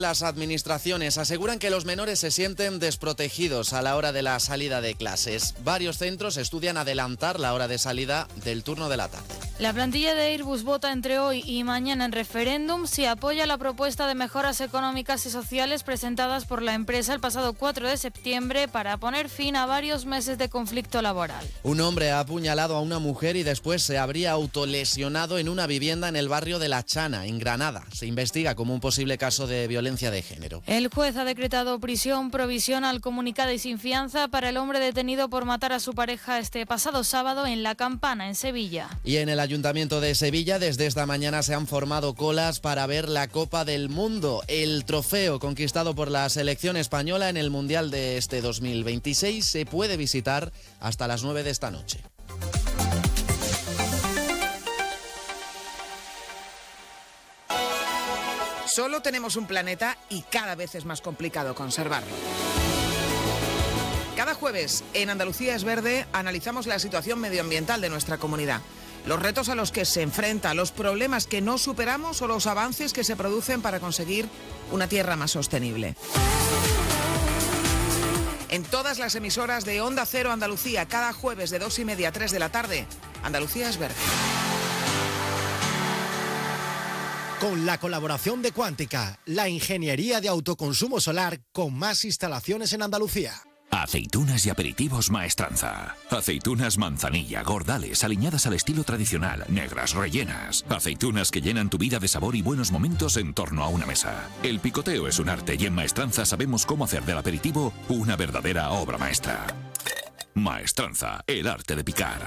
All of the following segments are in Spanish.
Las administraciones aseguran que los menores se sienten desprotegidos a la hora de la salida de clases. Varios centros estudian adelantar la hora de salida del turno de la tarde. La plantilla de Airbus vota entre hoy y mañana en referéndum si apoya la propuesta de mejoras económicas y sociales presentadas por la empresa el pasado 4 de septiembre para poner fin a varios meses de conflicto laboral. Un hombre ha apuñalado a una mujer y después se habría autolesionado en una vivienda en el barrio de La Chana, en Granada. Se investiga como un posible caso de violencia de género. El juez ha decretado prisión provisional comunicada y sin fianza para el hombre detenido por matar a su pareja este pasado sábado en La Campana, en Sevilla. Y en el Ayuntamiento de Sevilla desde esta mañana se han formado colas para ver la Copa del Mundo. El trofeo conquistado por la selección española en el Mundial de este 2026 se puede visitar hasta las 9 de esta noche. Solo tenemos un planeta y cada vez es más complicado conservarlo. Cada jueves en Andalucía es Verde analizamos la situación medioambiental de nuestra comunidad, los retos a los que se enfrenta, los problemas que no superamos o los avances que se producen para conseguir una tierra más sostenible. En todas las emisoras de Onda Cero Andalucía, cada jueves de 2:30 a 3 de la tarde, Andalucía es Verde. Con la colaboración de Cuántica, la ingeniería de autoconsumo solar con más instalaciones en Andalucía. Aceitunas y aperitivos Maestranza. Aceitunas manzanilla, gordales, aliñadas al estilo tradicional, negras, rellenas. Aceitunas que llenan tu vida de sabor y buenos momentos en torno a una mesa. El picoteo es un arte y en Maestranza sabemos cómo hacer del aperitivo una verdadera obra maestra. Maestranza, el arte de picar.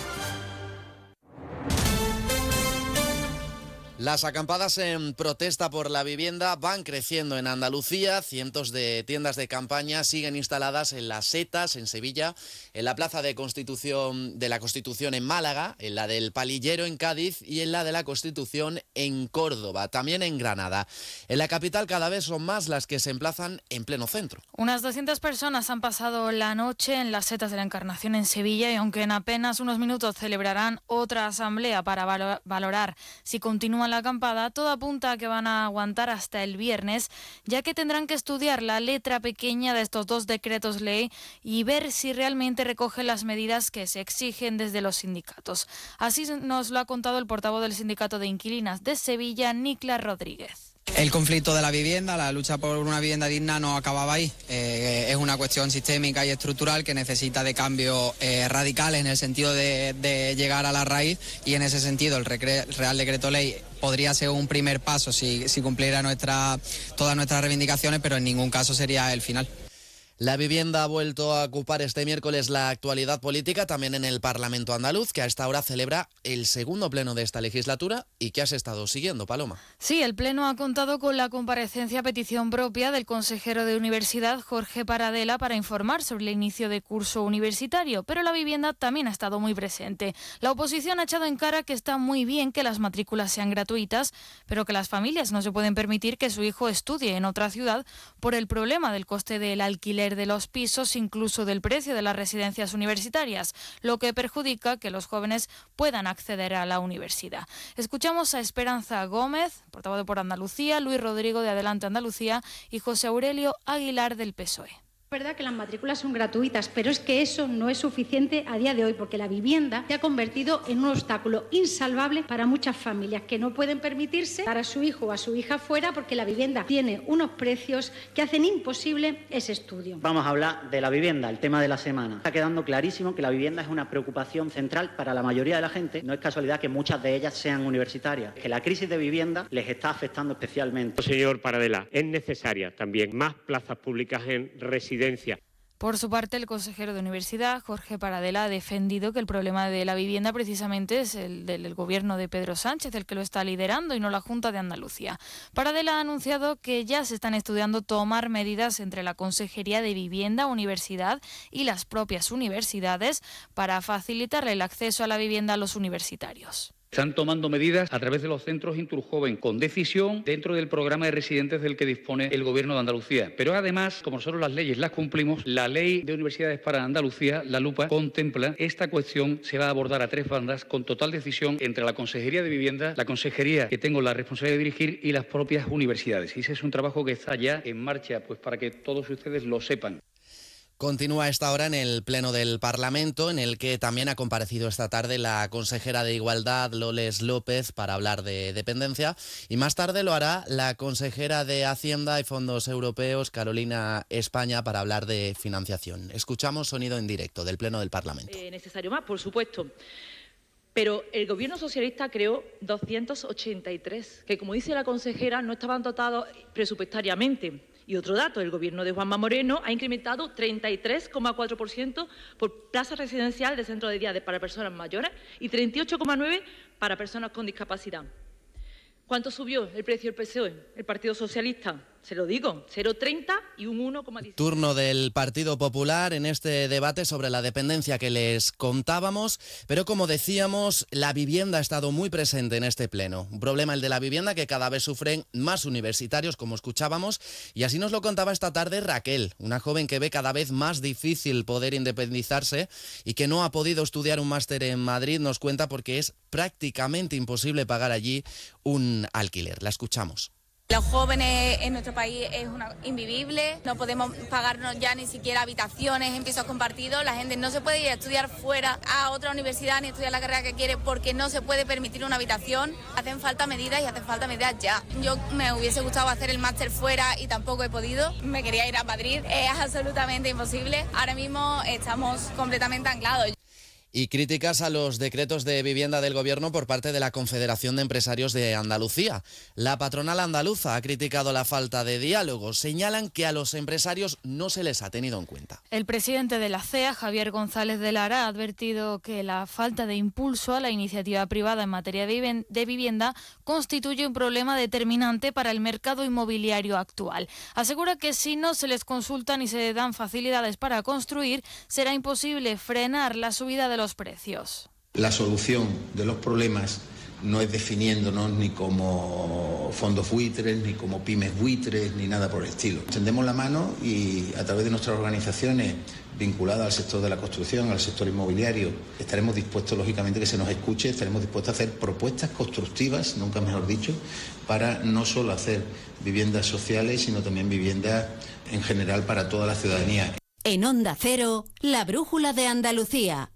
Las acampadas en protesta por la vivienda van creciendo en Andalucía. Cientos de tiendas de campaña siguen instaladas en Las Setas, en Sevilla, en la Plaza de la Constitución en Málaga, en la del Palillero en Cádiz y en la de la Constitución en Córdoba, también en Granada. En la capital cada vez son más las que se emplazan en pleno centro. Unas 200 personas han pasado la noche en Las Setas de la Encarnación en Sevilla y aunque en apenas unos minutos celebrarán otra asamblea para valorar si continúa la acampada, todo apunta a que van a aguantar hasta el viernes, ya que tendrán que estudiar la letra pequeña de estos dos decretos ley y ver si realmente recogen las medidas que se exigen desde los sindicatos. Así nos lo ha contado el portavoz del Sindicato de Inquilinas de Sevilla, Niclas Rodríguez. El conflicto de la vivienda, la lucha por una vivienda digna no acababa ahí. Es una cuestión sistémica y estructural que necesita de cambios radicales en el sentido de llegar a la raíz y en ese sentido el Real Decreto Ley podría ser un primer paso si cumpliera todas nuestras reivindicaciones, pero en ningún caso sería el final. La vivienda ha vuelto a ocupar este miércoles la actualidad política, también en el Parlamento andaluz, que a esta hora celebra el segundo pleno de esta legislatura y que has estado siguiendo, Paloma. Sí, el pleno ha contado con la comparecencia a petición propia del consejero de Universidad, Jorge Paradela, para informar sobre el inicio de curso universitario, pero la vivienda también ha estado muy presente. La oposición ha echado en cara que está muy bien que las matrículas sean gratuitas, pero que las familias no se pueden permitir que su hijo estudie en otra ciudad por el problema del coste del alquiler de los pisos, incluso del precio de las residencias universitarias, lo que perjudica que los jóvenes puedan acceder a la universidad. Escuchamos a Esperanza Gómez, portavoz de Por Andalucía, Luis Rodrigo de Adelante Andalucía y José Aurelio Aguilar del PSOE. Es verdad que las matrículas son gratuitas, pero es que eso no es suficiente a día de hoy, porque la vivienda se ha convertido en un obstáculo insalvable para muchas familias que no pueden permitirse dar a su hijo o a su hija fuera porque la vivienda tiene unos precios que hacen imposible ese estudio. Vamos a hablar de la vivienda, el tema de la semana. Está quedando clarísimo que la vivienda es una preocupación central para la mayoría de la gente. No es casualidad que muchas de ellas sean universitarias, que la crisis de vivienda les está afectando especialmente. Señor Paradela, es necesaria también más plazas públicas en residencia. Por su parte, el consejero de Universidad, Jorge Paradela, ha defendido que el problema de la vivienda precisamente es el del gobierno de Pedro Sánchez, el que lo está liderando, y no la Junta de Andalucía. Paradela ha anunciado que ya se están estudiando tomar medidas entre la Consejería de Vivienda, Universidad y las propias universidades para facilitar el acceso a la vivienda a los universitarios. Están tomando medidas a través de los centros Inturjoven con decisión dentro del programa de residentes del que dispone el Gobierno de Andalucía. Pero además, como nosotros las leyes las cumplimos, la Ley de Universidades para Andalucía, la LUPA, contempla esta cuestión, se va a abordar a 3 bandas con total decisión entre la Consejería de Vivienda, la Consejería que tengo la responsabilidad de dirigir y las propias universidades. Y ese es un trabajo que está ya en marcha, pues para que todos ustedes lo sepan. Continúa a esta hora en el Pleno del Parlamento, en el que también ha comparecido esta tarde la consejera de Igualdad, Loles López, para hablar de dependencia. Y más tarde lo hará la consejera de Hacienda y Fondos Europeos, Carolina España, para hablar de financiación. Escuchamos sonido en directo del Pleno del Parlamento. Necesario más, por supuesto. Pero el Gobierno socialista creó 283, que como dice la consejera, no estaban dotados presupuestariamente. Y otro dato, el Gobierno de Juanma Moreno ha incrementado 33,4% por plaza residencial de centro de día para personas mayores y 38,9% para personas con discapacidad. ¿Cuánto subió el precio del PSOE, el Partido Socialista? Se lo digo, 0,30 y un 1,17. Turno del Partido Popular en este debate sobre la dependencia que les contábamos, pero como decíamos, la vivienda ha estado muy presente en este pleno. Un problema, el de la vivienda, que cada vez sufren más universitarios, como escuchábamos, y así nos lo contaba esta tarde Raquel, una joven que ve cada vez más difícil poder independizarse y que no ha podido estudiar un máster en Madrid, nos cuenta, porque es prácticamente imposible pagar allí un alquiler. La escuchamos. Los jóvenes en nuestro país es invivible, no podemos pagarnos ya ni siquiera habitaciones en pisos compartidos, la gente no se puede ir a estudiar fuera a otra universidad ni estudiar la carrera que quiere porque no se puede permitir una habitación. Hacen falta medidas y hacen falta medidas ya. Yo me hubiese gustado hacer el máster fuera y tampoco he podido, me quería ir a Madrid, es absolutamente imposible. Ahora mismo estamos completamente anclados. Y críticas a los decretos de vivienda del Gobierno por parte de la Confederación de Empresarios de Andalucía. La patronal andaluza ha criticado la falta de diálogo. Señalan que a los empresarios no se les ha tenido en cuenta. El presidente de la CEA, Javier González de Lara, ha advertido que la falta de impulso a la iniciativa privada en materia de vivienda constituye un problema determinante para el mercado inmobiliario actual. Asegura que si no se les consulta ni se dan facilidades para construir, será imposible frenar la subida de los precios. La solución de los problemas no es definiéndonos ni como fondos buitres, ni como pymes buitres, ni nada por el estilo. Tendemos la mano y a través de nuestras organizaciones vinculadas al sector de la construcción, al sector inmobiliario, estaremos dispuestos, lógicamente, que se nos escuche, estaremos dispuestos a hacer propuestas constructivas, nunca mejor dicho, para no solo hacer viviendas sociales, sino también viviendas en general para toda la ciudadanía. En Onda Cero, la brújula de Andalucía.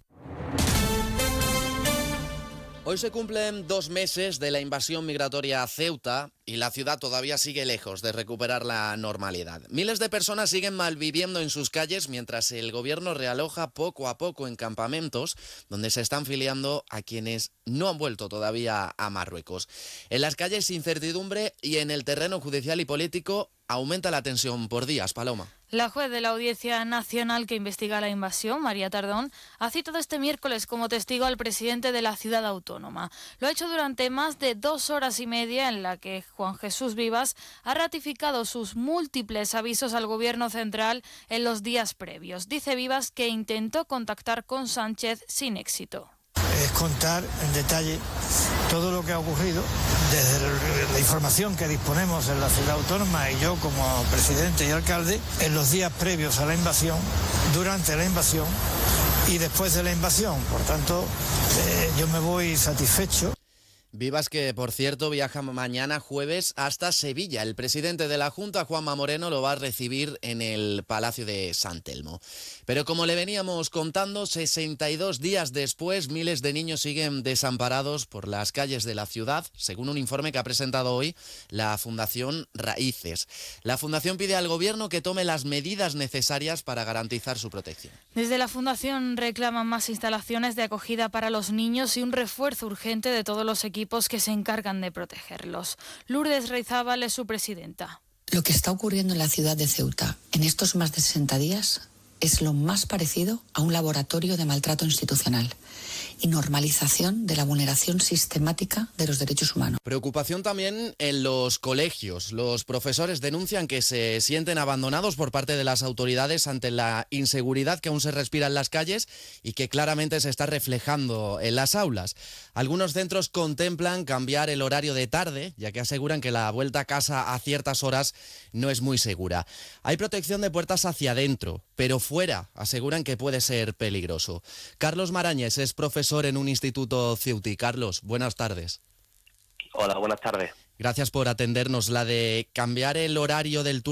Hoy se cumplen 2 meses de la invasión migratoria a Ceuta y la ciudad todavía sigue lejos de recuperar la normalidad. Miles de personas siguen malviviendo en sus calles mientras el gobierno realoja poco a poco en campamentos donde se están filiando a quienes no han vuelto todavía a Marruecos. En las calles, incertidumbre, y en el terreno judicial y político aumenta la tensión por días. Paloma. La juez de la Audiencia Nacional que investiga la invasión, María Tardón, ha citado este miércoles como testigo al presidente de la ciudad autónoma. Lo ha hecho durante más de 2 horas y media en la que Juan Jesús Vivas ha ratificado sus múltiples avisos al gobierno central en los días previos. Dice Vivas que intentó contactar con Sánchez sin éxito. Es contar en detalle todo lo que ha ocurrido desde la información que disponemos en la ciudad autónoma y yo como presidente y alcalde en los días previos a la invasión, durante la invasión y después de la invasión. Por tanto, yo me voy satisfecho. Vivas, que por cierto viaja mañana jueves hasta Sevilla. El presidente de la Junta, Juanma Moreno, lo va a recibir en el Palacio de San Telmo. Pero como le veníamos contando, 62 días después, miles de niños siguen desamparados por las calles de la ciudad, según un informe que ha presentado hoy la Fundación Raíces. La Fundación pide al Gobierno que tome las medidas necesarias para garantizar su protección. Desde la Fundación reclaman más instalaciones de acogida para los niños y un refuerzo urgente de todos los equipos que se encargan de protegerlos. Lourdes Reizábal es su presidenta. Lo que está ocurriendo en la ciudad de Ceuta en estos más de 60 días es lo más parecido a un laboratorio de maltrato institucional y normalización de la vulneración sistemática de los derechos humanos. Preocupación también en los colegios. Los profesores denuncian que se sienten abandonados por parte de las autoridades ante la inseguridad que aún se respira en las calles y que claramente se está reflejando en las aulas. Algunos centros contemplan cambiar el horario de tarde, ya que aseguran que la vuelta a casa a ciertas horas no es muy segura. Hay protección de puertas hacia adentro, pero fuera aseguran que puede ser peligroso. Carlos Marañes es profesor en un instituto Ceuti. Carlos, buenas tardes. Hola, buenas tardes. Gracias por atendernos. La de cambiar el horario del turno